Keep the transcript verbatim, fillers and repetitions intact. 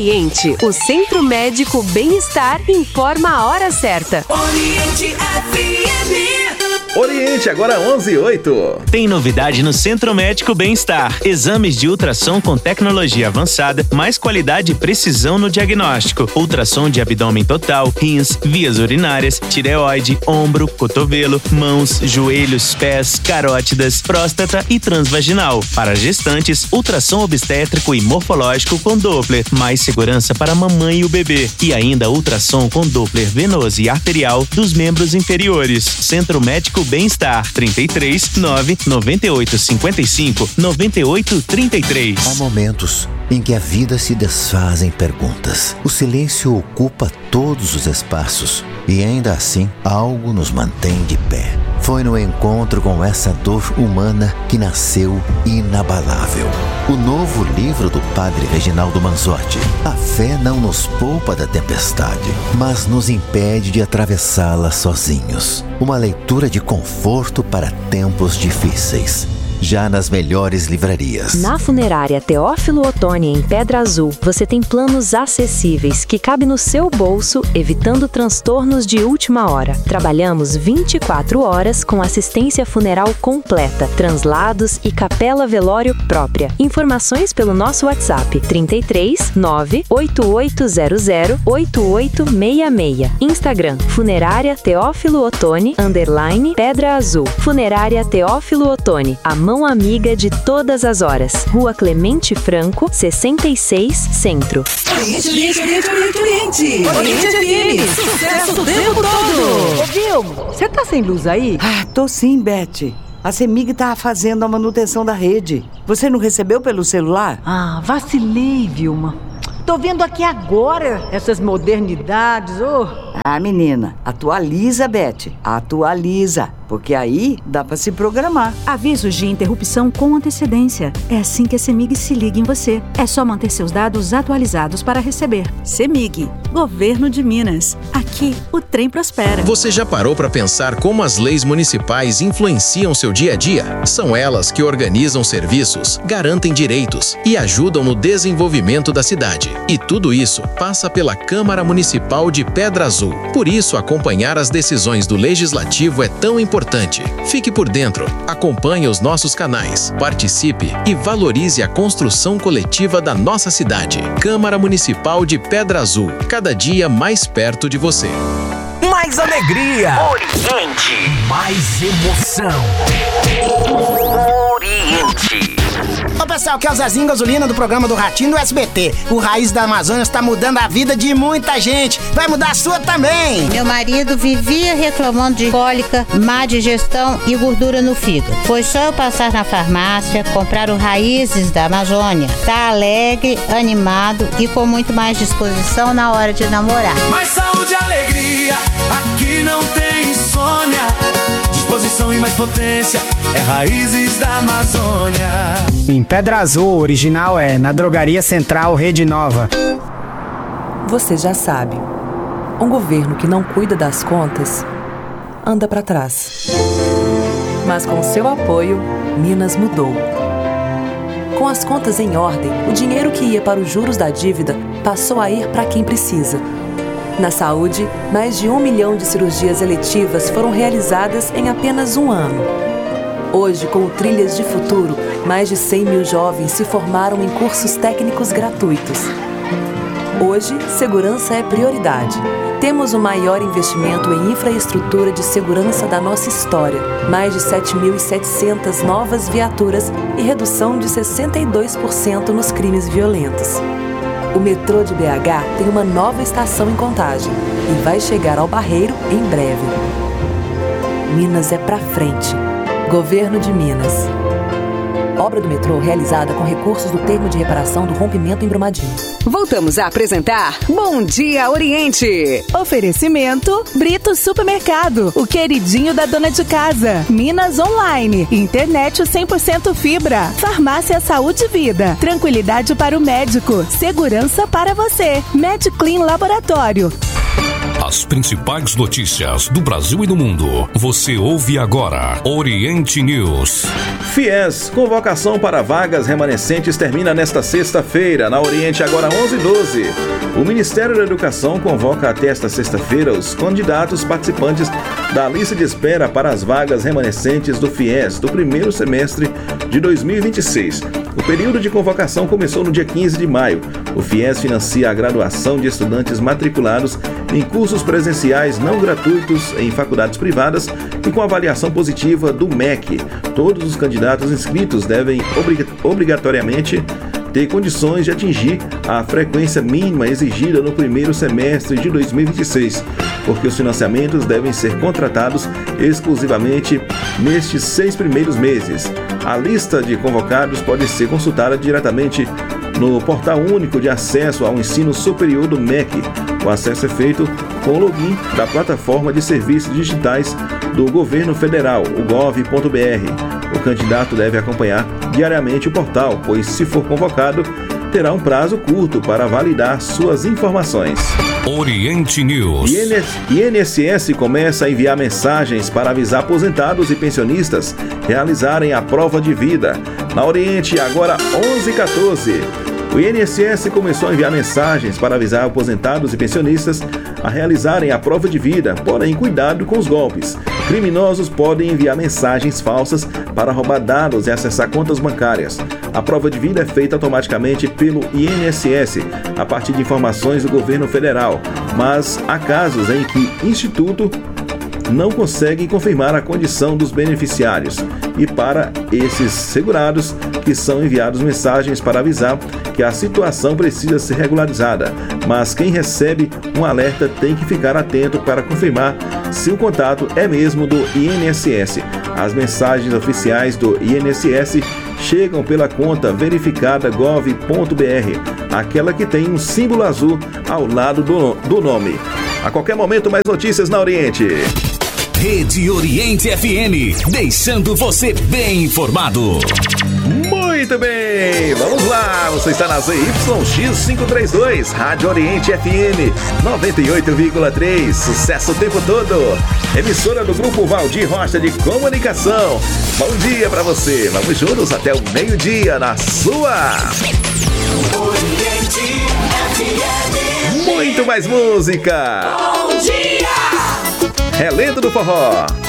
Oriente, o Centro Médico Bem-Estar informa a hora certa. Oriente F M. Oriente, agora onze e oito. Tem novidade no Centro Médico Bem-Estar. Exames de ultrassom com tecnologia avançada, mais qualidade e precisão no diagnóstico. Ultrassom de abdômen total, rins, vias urinárias, tireoide, ombro, cotovelo, mãos, joelhos, pés, carótidas, próstata e transvaginal. Para gestantes, ultrassom obstétrico e morfológico com Doppler, mais segurança para a mamãe e o bebê. E ainda ultrassom com Doppler venoso e arterial dos membros inferiores. Centro Médico Bem-Estar, trinta e três, nove, noventa e oito, cinquenta e cinco, noventa e oito, trinta e três. Há momentos em que a vida se desfaz em perguntas. O silêncio ocupa todos os espaços e ainda assim algo nos mantém de pé. Foi no encontro com essa dor humana que nasceu Inabalável, o novo livro do padre Reginaldo Manzotti. A fé não nos poupa da tempestade, mas nos impede de atravessá-la sozinhos. Uma leitura de conforto para tempos difíceis. Já nas melhores livrarias. Na Funerária Teófilo Otoni, em Pedra Azul, você tem planos acessíveis que cabem no seu bolso, evitando transtornos de última hora. Trabalhamos vinte e quatro horas com assistência funeral completa, translados e capela velório própria. Informações pelo nosso WhatsApp trinta e três, nove, oito oito zero zero, oito oito seis seis. Instagram Funerária Teófilo Otoni, underline Pedra Azul. Funerária Teófilo Otoni, a mão amiga de todas as horas. Rua Clemente Franco, sessenta e seis, Centro. Oriente, Oriente, Oriente, Oriente, Oriente. Oriente F M. Sucesso o tempo todo. Ô, Vilma, você tá sem luz aí? Ah, tô sim, Beth. A CEMIG tá fazendo a manutenção da rede. Você não recebeu pelo celular? Ah, vacilei, Vilma. Tô vendo aqui agora essas modernidades, ô. Oh. Ah, menina, atualiza, Beth. Atualiza, porque aí dá pra se programar. Avisos de interrupção com antecedência. É assim que a CEMIG se liga em você. É só manter seus dados atualizados para receber. CEMIG, Governo de Minas. Aqui, o trem prospera. Você já parou para pensar como as leis municipais influenciam seu dia a dia? São elas que organizam serviços, garantem direitos e ajudam no desenvolvimento da cidade. E tudo isso passa pela Câmara Municipal de Pedra Azul. Por isso, acompanhar as decisões do Legislativo é tão importante. Fique por dentro, acompanhe os nossos canais, participe e valorize a construção coletiva da nossa cidade. Câmara Municipal de Pedra Azul, cada dia mais perto de você. Mais alegria! Oriente! Mais emoção! Oriente! Ô pessoal, aqui é o Zezinho Gasolina do programa do Ratinho do S B T. O Raiz da Amazônia está mudando a vida de muita gente. Vai mudar a sua também. Meu marido vivia reclamando de cólica, má digestão e gordura no fígado. Foi só eu passar na farmácia, comprar o Raízes da Amazônia. Tá alegre, animado e com muito mais disposição na hora de namorar. Mais saúde e alegria, aqui não tem insônia. Disposição e mais potência, é Raízes da Amazônia. Em Pedra Azul, o original é na Drogaria Central Rede Nova. Você já sabe, um governo que não cuida das contas anda para trás. Mas com seu apoio, Minas mudou. Com as contas em ordem, o dinheiro que ia para os juros da dívida passou a ir para quem precisa. Na saúde, mais de um milhão de cirurgias eletivas foram realizadas em apenas um ano. Hoje, com o Trilhas de Futuro, mais de cem mil jovens se formaram em cursos técnicos gratuitos. Hoje, segurança é prioridade. Temos o maior investimento em infraestrutura de segurança da nossa história, mais de sete mil e setecentas novas viaturas e redução de sessenta e dois por cento nos crimes violentos. O metrô de B H tem uma nova estação em Contagem e vai chegar ao Barreiro em breve. Minas é pra frente. Governo de Minas. Obra do metrô realizada com recursos do termo de reparação do rompimento em Brumadinho. Voltamos a apresentar Bom Dia Oriente. Oferecimento Brito Supermercado, o queridinho da dona de casa. Minas Online, internet cem por cento fibra. Farmácia Saúde e Vida, tranquilidade para o médico, segurança para você. MedClean Laboratório. A As principais notícias do Brasil e do mundo. Você ouve agora Oriente News. Fies, convocação para vagas remanescentes termina nesta sexta-feira, na Oriente Agora onze e doze. O Ministério da Educação convoca até esta sexta-feira os candidatos participantes da lista de espera para as vagas remanescentes do Fies do primeiro semestre de dois mil e vinte e seis. O período de convocação começou no dia quinze de maio. O Fies financia a graduação de estudantes matriculados em cursos presenciais não gratuitos em faculdades privadas e com avaliação positiva do M E C. Todos os candidatos inscritos devem obrig- obrigatoriamente ter condições de atingir a frequência mínima exigida no primeiro semestre de dois mil e vinte e seis, porque os financiamentos devem ser contratados exclusivamente nestes seis primeiros meses. A lista de convocados pode ser consultada diretamente no Portal Único de Acesso ao Ensino Superior do M E C. O acesso é feito com o login da Plataforma de Serviços Digitais do Governo Federal, o gov ponto b r. O candidato deve acompanhar diariamente o portal, pois, se for convocado, terá um prazo curto para validar suas informações. Oriente News. I N S S começa a enviar mensagens para avisar aposentados e pensionistas realizarem a prova de vida. Na Oriente, agora onze e quatorze. O I N S S começou a enviar mensagens para avisar aposentados e pensionistas a realizarem a prova de vida, porém cuidado com os golpes. Criminosos podem enviar mensagens falsas para roubar dados e acessar contas bancárias. A prova de vida é feita automaticamente pelo I N S S, a partir de informações do governo federal, mas há casos em que o Instituto não consegue confirmar a condição dos beneficiários. E para esses segurados, que são enviados mensagens para avisar que a situação precisa ser regularizada, mas quem recebe um alerta tem que ficar atento para confirmar se o contato é mesmo do I N S S. As mensagens oficiais do I N S S chegam pela conta verificada gov ponto b r, aquela que tem um símbolo azul ao lado do, do nome. A qualquer momento, mais notícias na Oriente. Rede Oriente F M, deixando você bem informado. Muito bem, vamos lá, você está na Z Y X quinhentos e trinta e dois, Rádio Oriente F M noventa e oito vírgula três, sucesso o tempo todo, emissora do Grupo Valdir Rocha de Comunicação. Bom dia pra você, vamos juntos até o meio-dia na sua Oriente F M. Muito mais música. Bom dia! Relento do Forró.